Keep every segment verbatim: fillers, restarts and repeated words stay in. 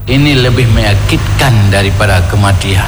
ini lebih menyakitkan daripada kematian,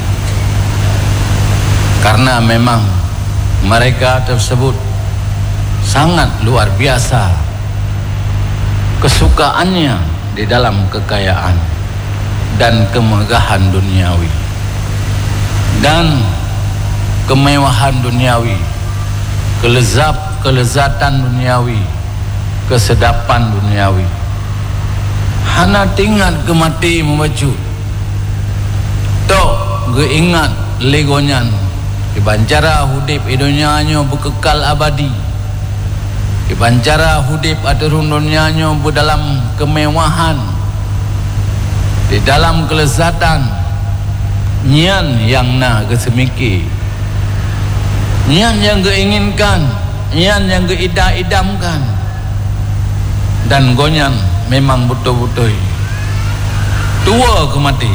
karena memang mereka tersebut sangat luar biasa kesukaannya di dalam kekayaan dan kemegahan duniawi dan kemewahan duniawi, kelezat kelezatan duniawi, kesedapan duniawi. Hana tinggal ke mati membacu tok ge ingat legonyan dibancara hudip idonyanyo bekekal abadi, dibancara hudip aturun dunianyo dalam kemewahan, di dalam kelezatan nyan yang na kesemiki, nyan yang keinginkan, nyan yang keidam-idamkan, dan gonyan memang betul-betul tua ke mati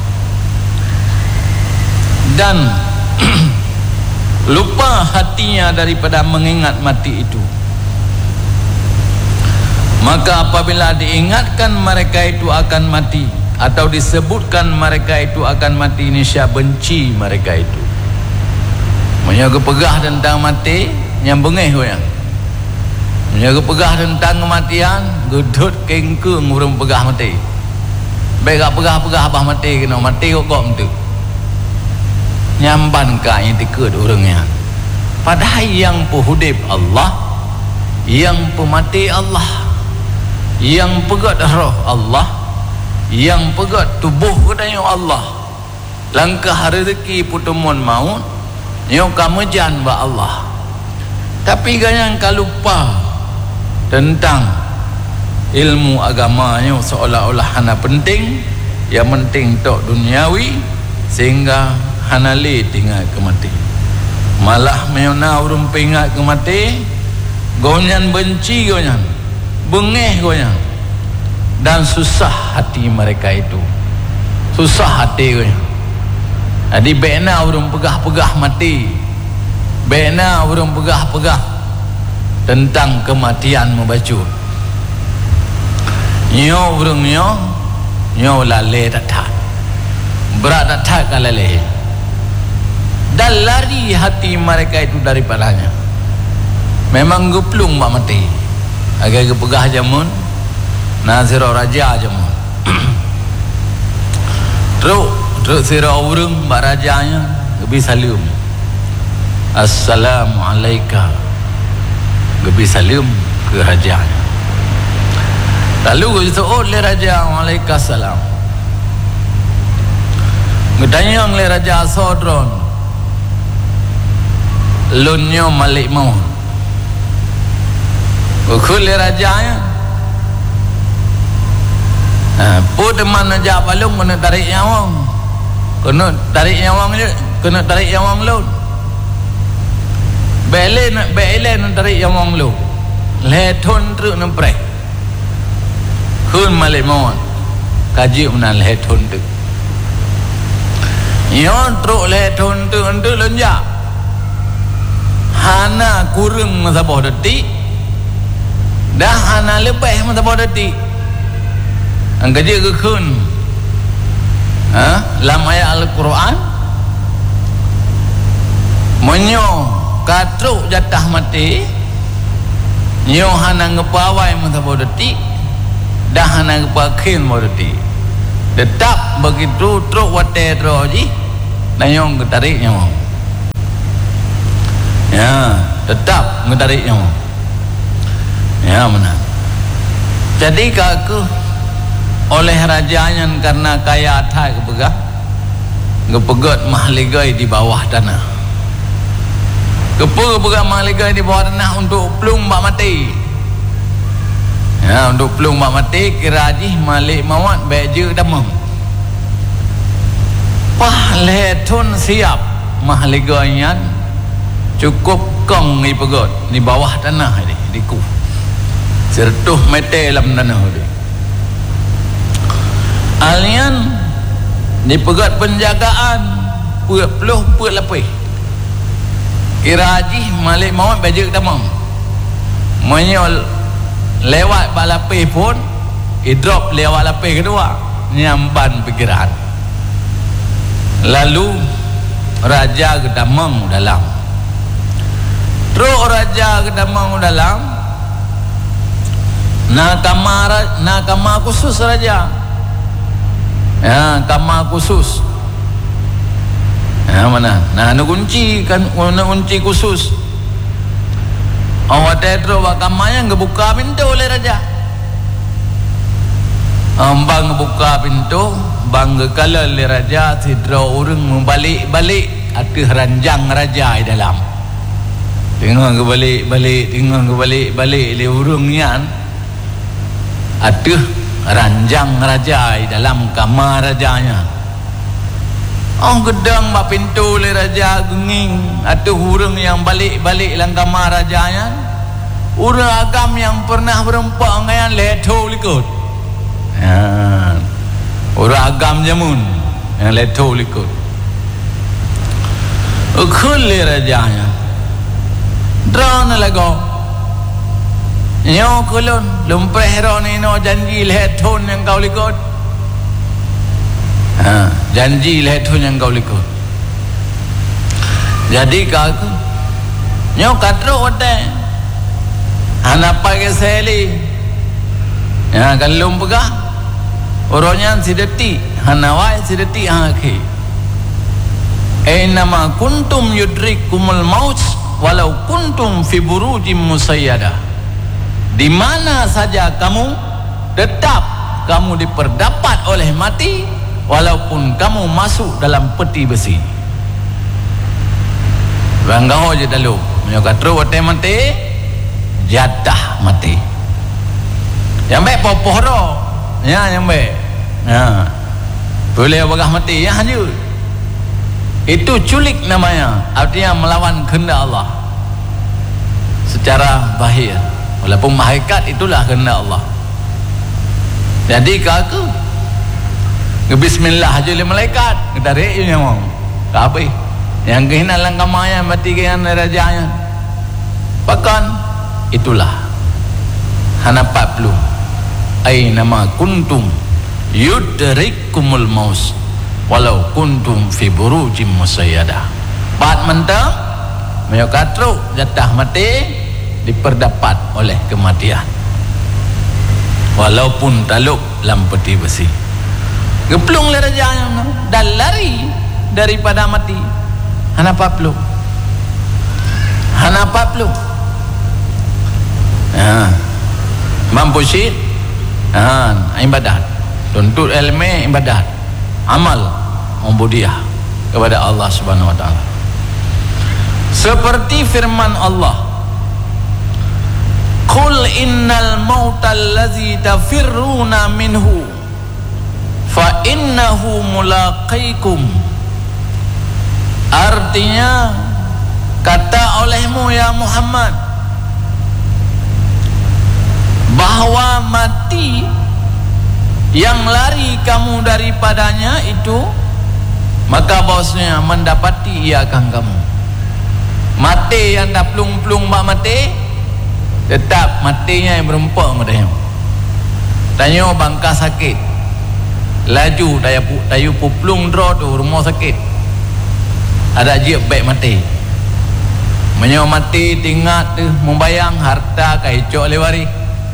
dan lupa hatinya daripada mengingat mati itu. Maka apabila diingatkan mereka itu akan mati atau disebutkan mereka itu akan mati, niscaya benci mereka itu. Menjaga pegah tentang mati yang bengih yang menjaga pegah tentang kematian gedut kengkung urung pegah mati. Baik pegah-pegah abah mati kena mati kok kok tu nyamban ka yang dikut orangnya. Padahal yang pohudib Allah, yang pemati Allah, yang pegat roh Allah, yang pegat tubuh kedaya Allah, langkah rezeki putumun maut yang kamu jan ba Allah. Tapi gayang ka lupa tentang ilmu agamanya seolah-olah hana penting, yang penting tok duniawi, sehingga hana le tinggal ke mati. Malah meona urung pingat ke mati, gonyan benci gonyan, bengeh gonyan, dan susah hati mereka itu, susah hati gonyan. Jadi bena urung pegah-pegah mati, bena urung pegah-pegah tentang kematian membaca. Nyo urung nyo nyo lale datang, berat datang ke lale, dan lari hati mereka itu daripadanya. Memang geplung mak mati, agak pegah jamun naziro raja jamun teruk teruk sira urung mak rajanya gebi salam assalamualaikum, gebi salam ke rajanya. Lalu kita oh le raja waalaikumsalam, ngedanya le raja sodron lunyo malik mau ukul le rajanya ah po teman aja balung kena tarik nyawang, kena tarik nyawang je, kena tarik nyawang lun bele nak bele nak tarik nyawang lu le thon tru nak pre kun malik mau kaji unan le thon tu yon tru le thon tu tu lenja hana kurung masa boh detik dah hana lebih masa boh detik angka je ke kun ha dalam ayat Al-Quran menyo katruk jatah mati nyo hana ngepawai masa boh detik dah hana ngepakin boh detik tetap begitu truk wate roji dan yang ketarik nyawa ya tetap ngetarik nyawa ya mana. Jadi kaku oleh rajanya karena kaya atai kepegah ngepegot mahligai di bawah tanah, kepegah mahligai di bawah tanah untuk pelung bak mati ya, untuk pelung bak mati kirajih malik mawat beje damam pahletun siap mahligainya cukup kong ni pegot di bawah tanah ni di ku sertuh mete dalam tanah ni alian di pegot penjagaan puak peluh puak lapis kirajih malik mawat beje damam menyol lewat balapis pun i drop lewat lapis kedua nyamban pikiran. Lalu raja gedamang dalam. Terus raja gedamang dalam. Nah kamar, nah kamar khusus raja. Ya, kamar khusus. Ya mana? Nah, nak kunci kan, nak kunci khusus. Awak terus wak kamarnya ngebuka pintu oleh raja. Bang ngebuka pintu, bang ngekala oleh raja, tidra orang membalik-balik ada ranjang raja di dalam. Tengok ke balik-balik, tengok ke balik-balik oleh orangnya. Ada ranjang raja di dalam kamar rajanya. Oh gedang bak pintu oleh raja genging. Ada orang yang balik-balik dalam kamar rajanya. Orang agam yang pernah berempak dengan leto likut. Ya. Orang agam jamun yang leto likut. Ukul oleh rajanya. Drone lagu. Nyo kulun lumpreh ro ni no janji leton yang kau likut. Ha, janji leton yang kau likut. Jadi kau nyo katro ote. Anak pakai seli. Ya kalau pegah orangnya sideti, hanawai sideti akhi. Ainama kuntum yudrikumul maut walau kuntum fi burujim musayyadah. Di mana saja kamu tetap kamu diperdapat oleh mati walaupun kamu masuk dalam peti besi. Banggaho je dalu menyokat ru ote mati jatah mati. Yang baik popoh ro. Ya yang baik. Ya. Boleh bagah mati ya hanya. Itu culik namanya, artinya melawan kehendak Allah secara bahir. Walaupun mahaikat itulah kehendak Allah. Jadi kaku ngebismillah aja oleh malaikat ngetarik je yang mau apa yang kehinan langkamanya mati kehinan rajanya. Bahkan itulah hana empat puluh ainama kuntum yudrikumul maus walau kuntum fi burujim musayyadah. Bat mentang menyokatru jatah mati diperdapat oleh kematian walaupun taluk dalam peti besi. Geplung le rajanya dan lari daripada mati. Hana empat puluh Hana empat puluh ha. Mampu syid ha. Ibadat tuntut ilmu ibadat amal ubudiah kepada Allah Subhanahu wa taala. Seperti firman Allah, Qul innal mautal ladzi tafirruna minhu fa innahu mulaqikum. Artinya kata olehmu ya Muhammad bahawa mati yang lari kamu daripadanya itu maka bosnya mendapati ia akan kamu. Mati yang dah plung-plung bak mati tetap matinya yang berempak madanya. Tanya bangka sakit. Laju daya pu dayu puplung draw tu rumah sakit. Ada je baik mati. Menyo mati tingkat tu membayang harta kai cok lewari.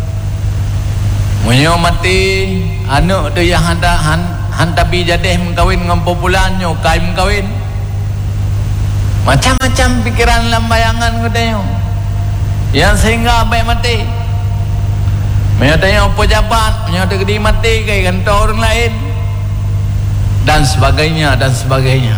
Menyo mati anak tu yang hantar han, hantapi jadeh mengkawin dengan populannya kai mengkawin. Macam-macam pikiran dalam bayangan katanya. Yang sehingga baik mati. Menyatanya apa jabat, menyata gede mati ke kantor orang lain dan sebagainya dan sebagainya.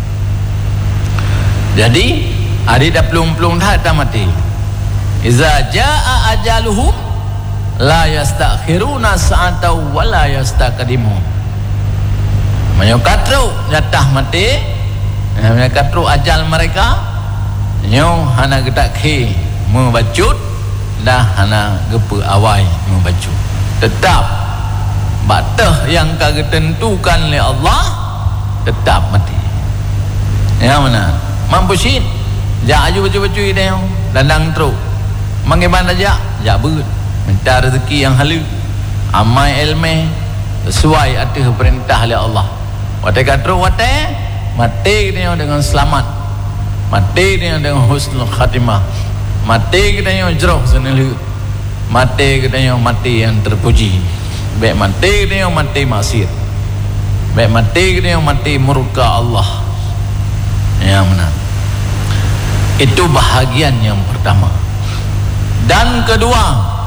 Jadi adik dah pelung-pelung dah tak mati. Iza jaa ajaluhum la yastakhiruna sa'atan wa la yastaqdimun. Menyokatru jatah mati, menyokatru ajal mereka nyo hana gedak ke membacut dah hana gepe awai membacut. Tetap batah yang kagak tentukan oleh Allah tetap mati. Ya mana? Mampu syid. Ja aju baju-baju dia dandang teruk. Bagaimana ja? Ja ber. Minta rezeki yang halus. Amai ilmu, sesuai atas perintah oleh Allah. Watai katru watai mati kita dengan selamat, mati kita dengan husnul khatimah, mati kita yang jauh senelu, mati kita yang mati yang terpuji. Baik mati kita yang mati maksiat, baik mati kita yang mati murka Allah. Yang mana? Itu bahagian yang pertama. Dan kedua,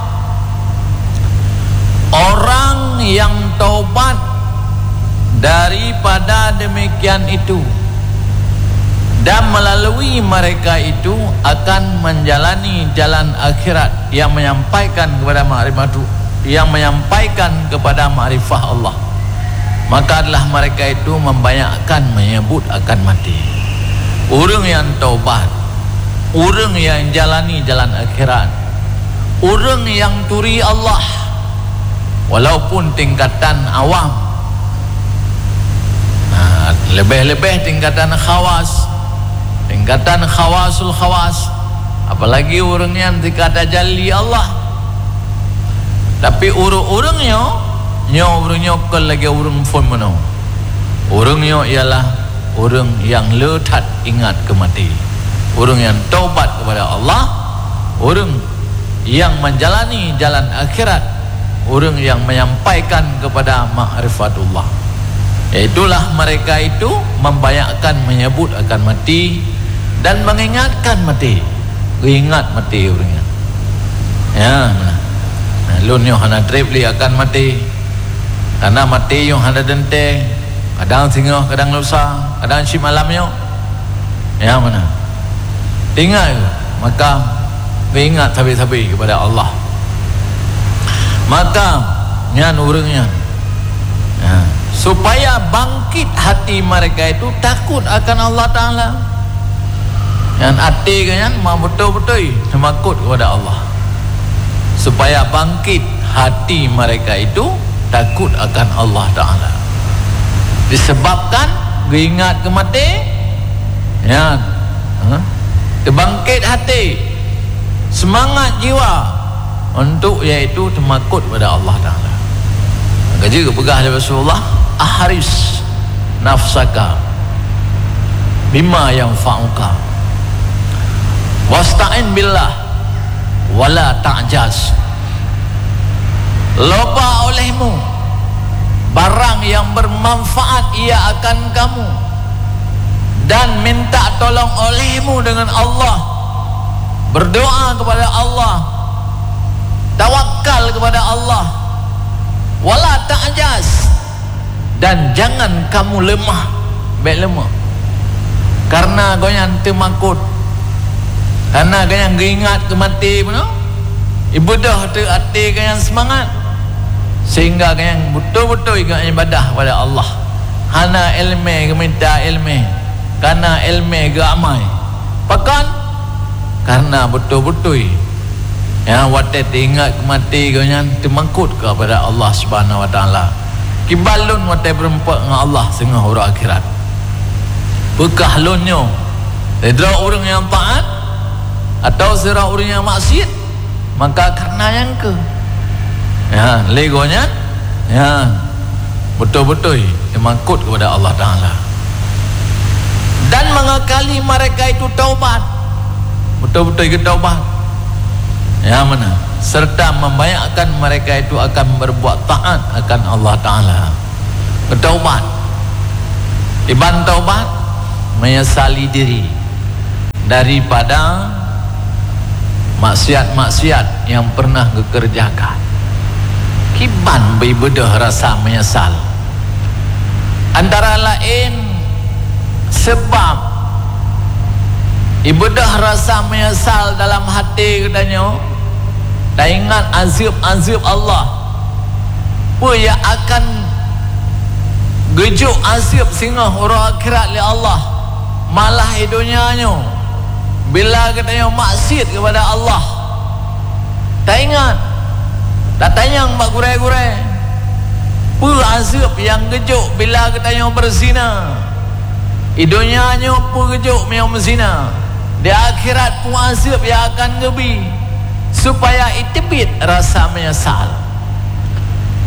orang yang taubat daripada demikian itu dan melalui mereka itu akan menjalani jalan akhirat yang menyampaikan kepada makrifat, yang menyampaikan kepada makrifah Allah. Maka adalah mereka itu membanyakkan menyebut akan mati. Orang yang taubat, orang yang jalani jalan akhirat, orang yang turi Allah, walaupun tingkatan awam, nah, lebih-lebih tingkatan khawas, tingkatan khawasul khawas, apalagi orang yang dikata jali Allah. Tapi urung-urungnya nyo urungnya ke lagi urung phone mana, urungnya ialah orang yang letat ingat ke mati, orang yang taubat kepada Allah, orang yang menjalani jalan akhirat, orang yang menyampaikan kepada ma'rifatullah. Itulah mereka itu membanyakkan menyebut akan mati dan mengingatkan mati. Ingat mati orangnya. Ya, nah, lun yang hana tripli akan mati. Karena mati yang hana dente, kadang singoh, kadang lusa, kadang si malamnya. Ya mana? Tinggal, maka ingat habis-habis kepada Allah. Maka nyan urangnya, ya, supaya bangkit hati mereka itu takut akan Allah Ta'ala. Yang hati kan mau betul-betul takut kepada Allah, supaya bangkit hati mereka itu takut akan Allah Ta'ala. Disebabkan ingat ke mati, ya, huh? Terbangkit hati, semangat jiwa untuk yaitu temakut pada Allah Ta'ala. Maka juga pegah oleh Rasulullah, ahris nafsaka bima yang fa'uka wasta'in billah wala ta'jaz. Loba olehmu barang yang bermanfaat ia akan kamu, dan minta tolong olehmu dengan Allah, berdoa kepada Allah, tawakal kepada Allah, wala ta'jaz, dan jangan kamu lemah, baik lemah karena kau yang termakut, karena kau yang ingat kemati pun ibadah tu hati kau yang semangat, sehingga kau yang betul-betul kau ibadah kepada Allah. Hana ilmu kau minta ilmu, karena ilmu kau amai, pakan karena betul-betul ya watet ingat mati kau yang termakut kepada Allah Subhanahu Wa Taala. Kibalun watet berempat dengan Allah sehingga huruf akhirat. Bekah lunyo sedera orang yang taat atau sedera orang yang maksiat, maka karena yang ke ya legonya ya betul-betul termakut kepada Allah Ta'ala, dan mengakali mereka itu taubat, betul-betul itu taubat, ya mana, serta membayangkan mereka itu akan berbuat taat akan Allah Ta'ala, bertaubat, iban taubat, menyesali diri daripada maksiat-maksiat yang pernah dikerjakan. Kiban beribadah rasa menyesal, antara lain sebab ibadah rasa menyesal dalam hati katanya, dan ingat azab-azab Allah, pun yang akan gejuk azab sehingga orang akhirat li Allah, malah hidupnya bila katanya maksiat kepada Allah, tak ingat, tak tanya mbak gurai-gurai, pun azab yang gejuk bila katanya berzina, hidupnya pun gejuk yang berzina, di akhirat pun azab yang akan gebi, supaya itibit rasa menyesal.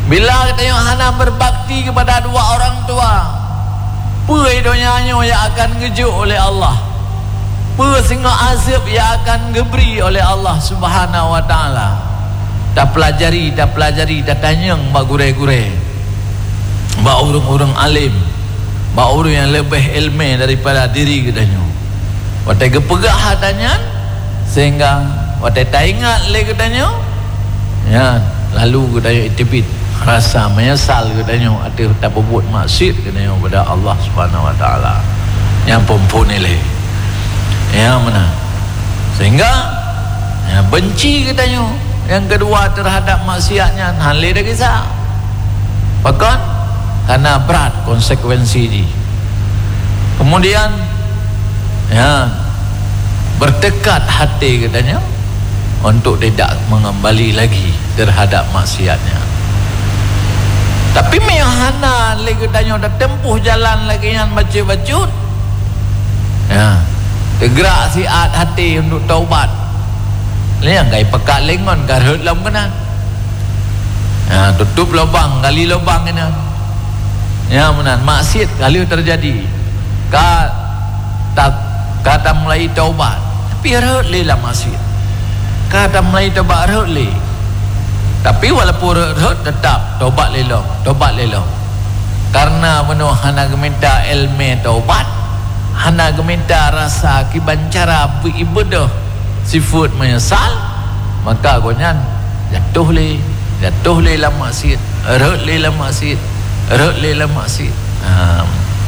Bila katanya hana berbakti kepada dua orang tua, apa donyanya yang akan ngejuk oleh Allah, apa singa azab yang akan geberi oleh Allah Subhanahu wa taala. Dah pelajari, dah pelajari, dah tanyang mbak gure-gure, mbak urung-urung alim, mbak urung yang lebih ilmu daripada diri katanya. Watai kepegah hatanya sehingga watai tak ingat lagi katanya, ya lalu katanya itibit rasa menyesal katanya ada tak berbuat maksiat katanya kepada Allah Subhanahu wa taala. Yang perempuan ni ya mana sehingga ya, benci katanya. Yang kedua terhadap maksiatnya halih dah kisah. Bahkan karena berat konsekuensi ini. Kemudian ya bertekad hati katanya untuk tidak mengembali lagi terhadap maksiatnya. Tapi mehana lagi katanya dah tempuh jalan lagi yang baca-bacut. Ya, tergerak siat hati untuk taubat. Liang gai pekat lengon garut lam kena. Ya, tutup lubang, gali lubang kena. Ya, menan maksiat kali terjadi. Ka tak kata mulai taubat. Tapi rut le lah maksiat. Kata mulai taubat rut le. Tapi walaupun rut tetap taubat lelong, taubat lelong. Karena menuh hana geminta ilmu taubat, hana geminta rasa kibancara beribadah sifat menyesal, maka konyan jatuh le, jatuh le lah maksiat, rut le lah maksiat, rut le lah maksiat. Ha.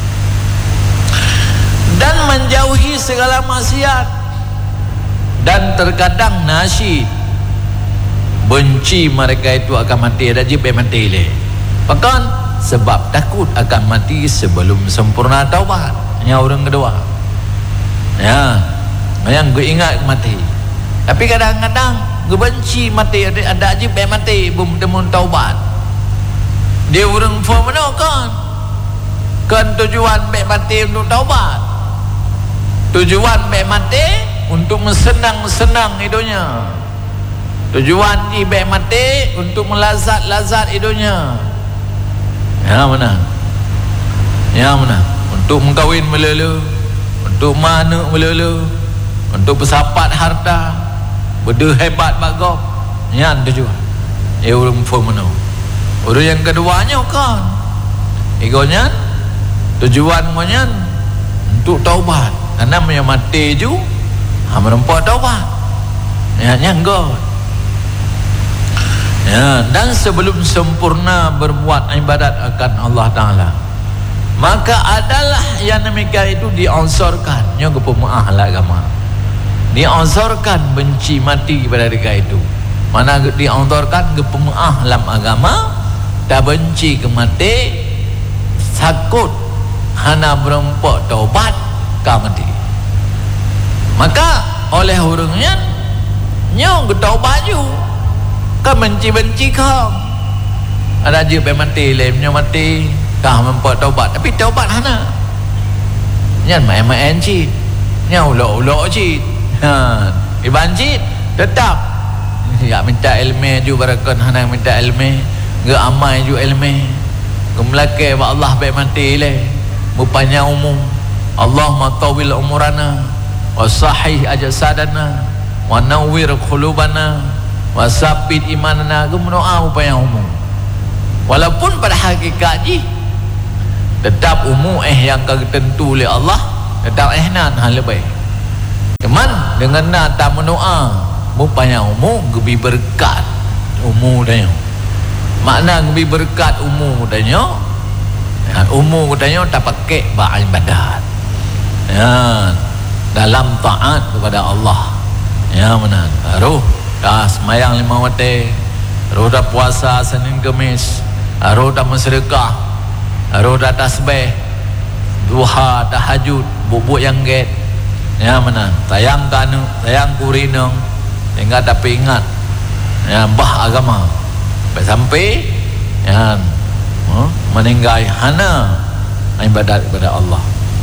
Dan menjauhi segala maksiat. Dan terkadang nasyid benci mereka itu akan mati, ada jib mati le. Bahkan sebab takut akan mati sebelum sempurna taubat. Yang orang kedua. Ya, yang gue ingat mati. Tapi kadang-kadang gue benci mati, ada, ada ajib mati belum temu taubat. Dia orang form mana kan? Kan tujuan baik mati untuk taubat. Tujuan baik mati untuk mensenang-senang hidupnya. Tujuan di baik mati untuk melazat-lazat hidupnya. Ya mana? Ya mana? Untuk mengkawin melulu, untuk mana melulu, untuk bersapat harta, benda hebat bagok. Yang tujuan. Ya orang formano. Orang yang keduanya kan. Egonya tujuan monyan untuk taubat. Karena yang mati ju ha merempat taubat. Ya nyanggot. Ya, dan sebelum sempurna berbuat ibadat akan Allah Taala, maka adalah yang demikian itu diansurkan nya kepemaah lah agama. Diansurkan benci mati pada mereka itu. Mana diansurkan kepemaah dalam agama, tak benci ke mati, sakut hana berempat taubat ka mati. Maka oleh orangnya nyong ke taubat ju kan benci-benci kau. Ada je pergi mati, lemnya mati, kau membuat taubat. Tapi taubat hana. Nyan main-main cik. Nyan ulok-ulok cik. Ha, iban cik, tetap. Ya minta ilmu ju barakon hana minta ilmu. Ge amai ju ilmu. Kemelakai ba Allah pergi mati le. Mupanya umum. Allahumma tawil umurana wa sahih ajasadana wa nawwir qulubana wasabit imanana. Gemendoa upaya umum. Walaupun pada hakikat ji tetap umum eh yang ketentu oleh Allah, tetap eh nan hal lebih. Cuman dengan nak tak mendoa upaya umum gebi berkat umum danyo. Makna gebi berkat umum danyo. Dan umum danyo tak pakai ba ibadat. Ya, dalam taat kepada Allah. Ya mana? Roh dah semayang lima waktu, roh dah puasa Senin Khamis, roh dah mensedekah, roh dah tasbih, duha, tahajud, bubuk yang get. Ya mana? Tayang kanu, tayang kurinong, hingga tapi ingat, ya bah agama, sampai sampai, ya, oh, meninggal hana ibadat kepada Allah.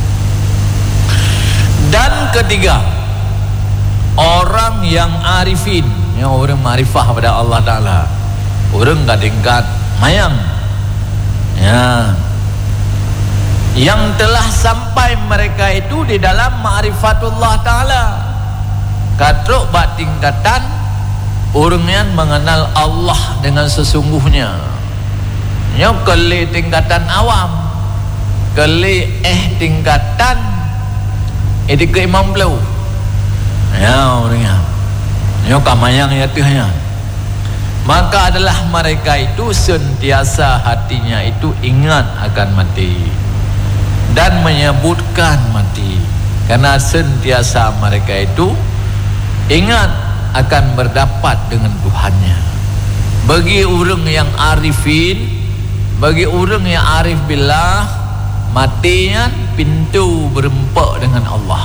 Dan ketiga, orang yang arifin, yang orang marifah pada Allah Ta'ala. Orang gak tingkat mayang. Ya. Yang telah sampai mereka itu di dalam ma'rifatullah ta'ala. Katruk bak tingkatan orang yang mengenal Allah dengan sesungguhnya. Nya kali tingkatan awam, kali eh tingkatan itu ke imam belau. Ya orangnya. Nya kamayang ya tuhnya. Maka adalah mereka itu sentiasa hatinya itu ingat akan mati dan menyebutkan mati, karena sentiasa mereka itu ingat akan berdapat dengan Tuhannya. Bagi orang yang arifin, bagi orang yang arif billah, matinya pintu berempak dengan Allah.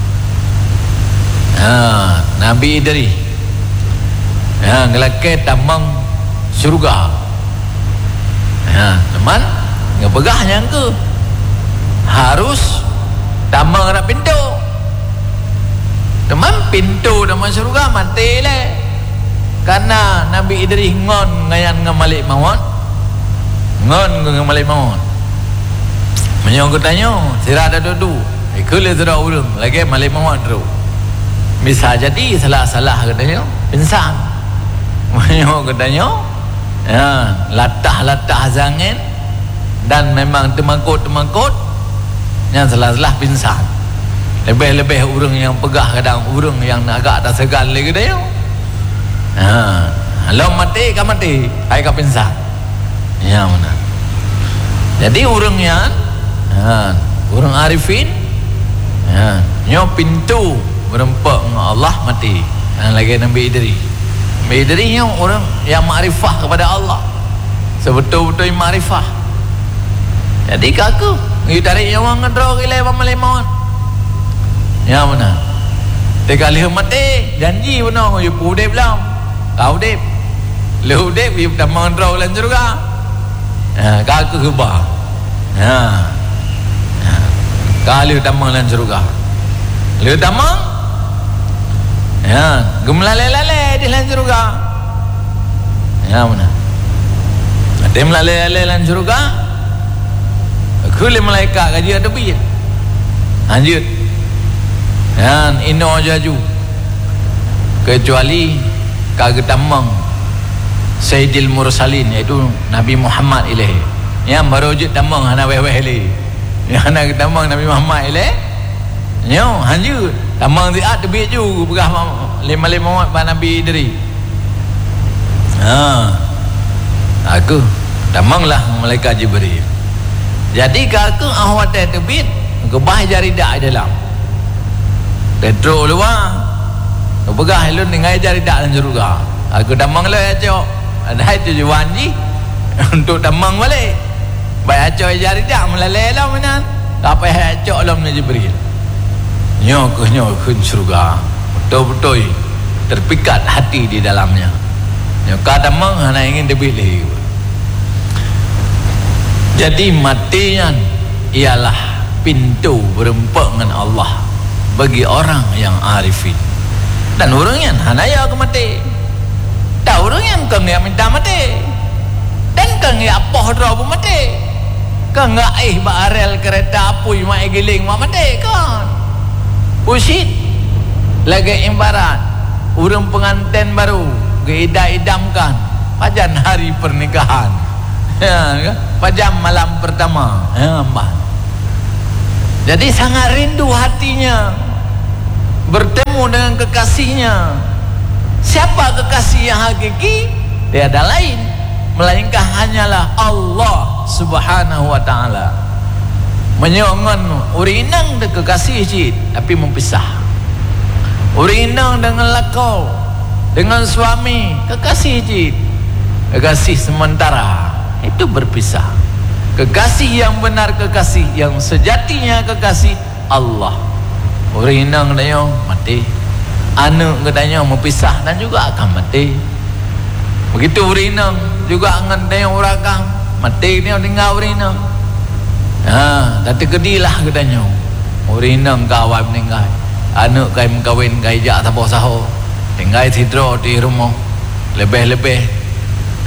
Ha, Nabi Idris ya ngelakai tamang syurga. Ya, teman ngepegahnya ke harus tamang nak pintu. Teman pintu tamang syurga mati le. Karena Nabi Idris ngon ngayan dengan Malik Maut. Ngon dengan Malik Maut. Menyong ke tanya, sirah ada dudu. Ikut le zera urung lagi Malik Maut terus. Bisa jadi salah-salah katanya, pinsang. Menyong ke tanya, ya, latah-latah zangin dan memang temangkut-temangkut yang salah-salah pinsang. Lebih-lebih orang yang pegah kadang orang yang agak tak segan lagi dia. Ha, kalau mati kan mati, ai ka pinsang. Ya mana. Jadi orang yang ha, orang arifin ya, nyo pintu berempak dengan Allah mati. Dan lagi Nabi Idris. Nabi Idris yang orang yang makrifah kepada Allah. Sebetul-betul makrifah. Jadi kaku ngi tarik nyawa ngedro gile pamalimaun. Ya mana? Tekali mati janji benar yo pudep lam. Kau dep. Lu dep yo tamang ngedro lan juga. Ha kaku ke ba. Ha. Ha. Kali tamang lan juga. Lu tamang ya, gemlale-lale di lan juga. Ya mana? Ada melale-lale lan juga. Kule malaikat gaji ada bi. Lanjut. Dan ino jaju. Kecuali kagak tamang Sayyidil Mursalin, iaitu Nabi Muhammad ilaih. Yang baru je tamang hana weh-weh li. Yang hana tamang Nabi Muhammad ilaih. Nyo lanjut. Tamang ziat tebi ju begah lima-lima mat Nabi Idris. Ha. Aku tamanglah malaikat Jibril. Jadi kalau awak tak terbit, gebah jari dak dalam. Petro luar. Begah lu dengan jari dak dalam juga. Aku tamang lah acok. Ada itu wanji untuk tamang balik. Baik acok jari dak melalai lah mana. Tak payah acok lah mana Jibril. Nyo ke nyo ke surga. Betul-betul terpikat hati di dalamnya. Nyo ka tamang hana ingin terbit lagi. Jadi matian ialah pintu berempak dengan Allah bagi orang yang arifin. Dan orang yang hanaya ke mati. Tak orang yang kau nggak minta mati. Dan kau nggak apa drop mati. Kau nggak eh barel kereta api mak giling mak mati kan. Usit lagi imbarat orang pengantin baru geidam-idamkan pajan hari pernikahan. Ya, pada malam pertama ya, mbak. Jadi sangat rindu hatinya bertemu dengan kekasihnya. Siapa kekasih yang hakiki? Tiada lain melainkan hanyalah Allah Subhanahu wa taala. Menyongon urinang dengan kekasih cik, tapi mempisah. Urinang dengan lakau, dengan suami, kekasih cik, kekasih sementara. Itu berpisah. Kekasih yang benar, kekasih yang sejatinya, kekasih Allah. Urinang katanya mati, anak katanya mempisah dan juga akan mati. Begitu urinang juga katanya urakang mati, dia tinggal urinang. Ha, tapi kedilah katanya urinang kawan meninggal, anak kai mengkawin kai jak tak saho, tinggal sidro di rumah lebih-lebih.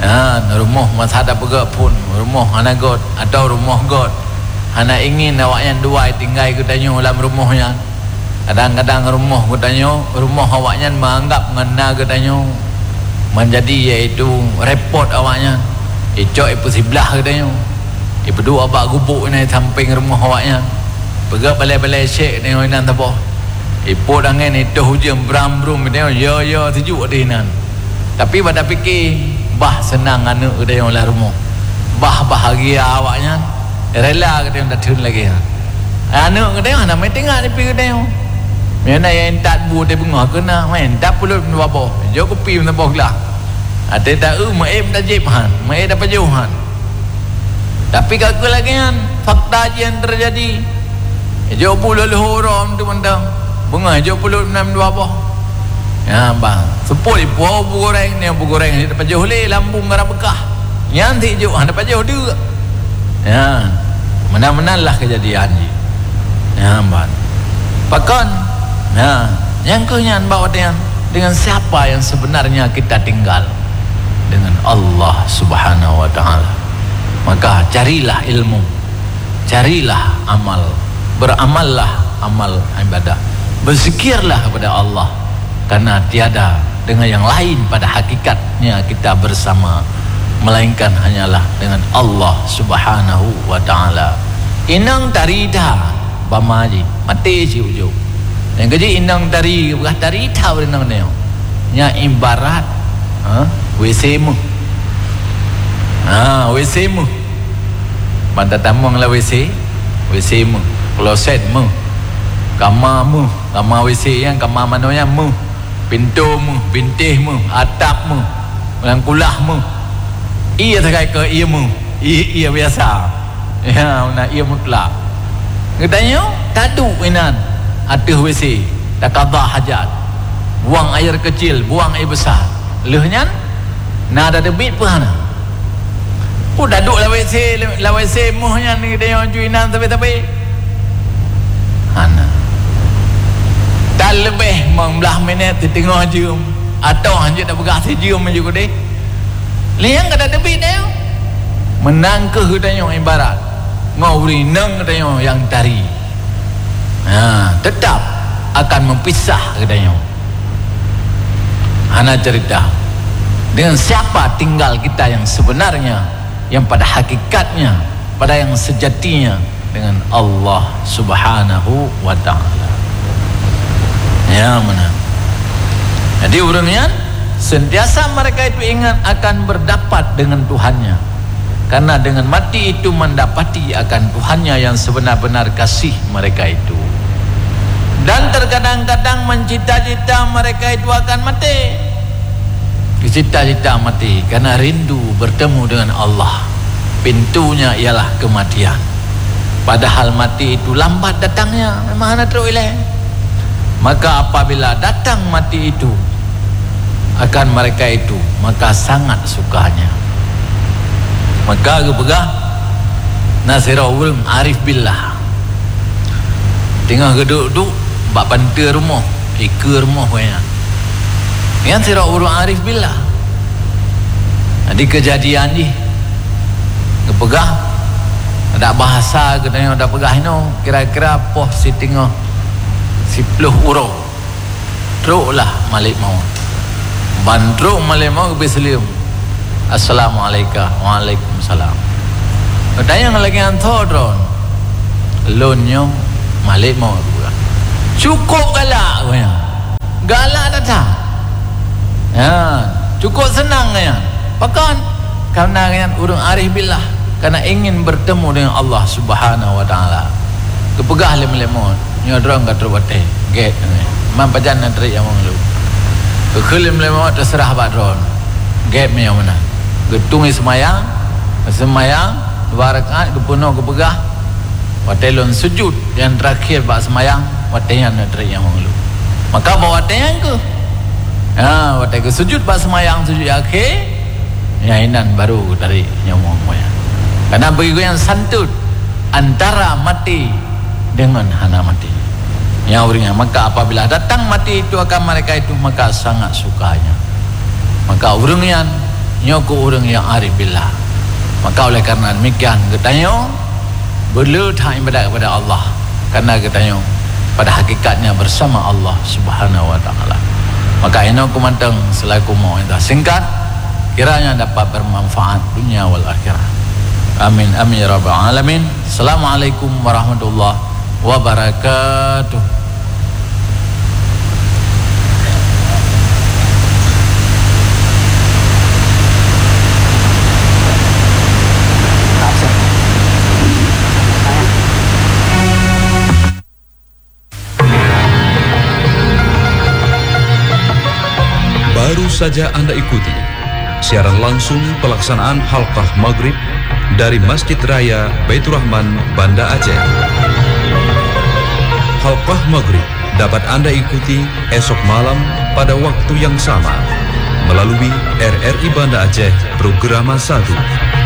ha, rumah masa ada pegak pun rumah anak god atau rumah god anak ingin awaknya dua tinggal ke tanya dalam rumahnya. Kadang-kadang rumah ke tanya rumah awaknya menganggap ngena ke tanya menjadi iaitu repot awaknya icok ipu sebelah ke tanya ipu dua abak gubuk ni samping rumah awaknya pegak balai-balai syek tengok inan tapoh ipu dangan itu hujan beram-berum tengok ya ya sejuk di inan tapi pada fikir bah senang anak ke tanya lah rumah bah bahagia awaknya rela ke tanya datun lagi anak ke tanya nak main tengah ni pergi ke tanya mana yang tak buat dia bengah kena main tak perlu apa jauh kopi pun tak boleh ada tak eh maib tak jebhan maib dapat jauhan tapi kakak lagi kan fakta yang terjadi jauh puluh lehoram tu benda bengah jauh puluh enam dua apa ya bang sepuluh ibu goreng ni ibu goreng dapat jauh le lambung garap bekah yang nanti jauh dapat jauh juga ya mana-mana lah kejadian ni ya bang pakan nah, yang kenyan bawa dengan dengan siapa yang sebenarnya kita tinggal dengan Allah Subhanahu wa taala. Maka carilah ilmu, carilah amal, beramallah amal ibadah. Berzikirlah kepada Allah karena tiada dengan yang lain pada hakikatnya kita bersama melainkan hanyalah dengan Allah Subhanahu wa taala. Inang tarida bamaji mati si ujung yang kerja inang dari belah dari tahu inang ni nya ibarat ha W C mu ha W C mu banda tamang lah W C W C mu kloset mu kamar mu kamar W C yang kamar mananya mu pintu mu bintih mu atap mu langkulah mu ia terkait ke ia mu ia biasa ya nak ia mutlak katanya tadu inan ada W C tak qada hajat buang air kecil buang air besar lehnya nak ada debit pun hana oh daduk lah W C lah W C muhnya ni dia juinan tapi-tapi hana tak lebih membelah minit di tengah jam atau hanya tak pegah sejam juga deh liang ada debit dia menang ke katanya ibarat ngawri nang katanya yang tari ha, tetap akan mempisah katanya. Ana cerita dengan siapa tinggal kita yang sebenarnya, yang pada hakikatnya, pada yang sejatinya dengan Allah Subhanahu wa taala. Ya mana? Jadi orangnya sentiasa mereka itu ingat akan berdapat dengan Tuhannya. Karena dengan mati itu mendapati akan Tuhannya yang sebenar-benar kasih mereka itu. Dan terkadang-kadang mencita-cita mereka itu akan mati. Cita-cita mati karena rindu bertemu dengan Allah. Pintunya ialah kematian. Padahal mati itu lambat datangnya. Memang ada teruk ilaih. Maka apabila datang mati itu akan mereka itu, maka sangat sukanya. Maka kepegah nasirah urung arif billah tengah geduk-duk bak bantai rumah ika rumah banyak yang sirah urung arif billah jadi kejadian ni kepegah ada bahasa katanya ada pegah ni kira-kira poh si tengah si peluh urung truk lah malik maut bandruk malik maut ke Bislium Assalamualaikum Waalaikumsalam katanya lagi antar drone lonyo malik mau cukup galak katanya galak datang ya cukup senang katanya pakan karena kan urung arif billah karena ingin bertemu dengan Allah Subhanahu wa taala kepegah lem-lem maut nyo drone kat terwate get man pajan nak terik yang lu kelim lem maut terserah bak drone get me yang mana getung semayang semayang dua rakaat kepenuh kepegah watelon sujud yang terakhir bak semayang watayan nak terik yang lu maka bawa watayan ke ha watai ke sujud bak semayang sujud akhir nyainan baru tarik nyamong moya karena begitu yang santut antara mati dengan hana mati yang uringnya maka apabila datang mati itu akan mereka itu maka sangat sukanya maka urungnya nyoko orang yang arif billah. Maka oleh karena demikian katanya berletak ibadat kepada Allah, karena katanya pada hakikatnya bersama Allah Subhanahu wa taala. Maka ini aku manteng selaku mau itu singkat, kiranya dapat bermanfaat dunia wal akhirah. Amin amin ya rabbal alamin. Assalamualaikum warahmatullahi wabarakatuh. Baru saja Anda ikuti siaran langsung pelaksanaan halqah maghrib dari Masjid Raya Baitur Rahman, Banda Aceh. Halqah maghrib dapat Anda ikuti esok malam pada waktu yang sama melalui R R I Banda Aceh Programa satu.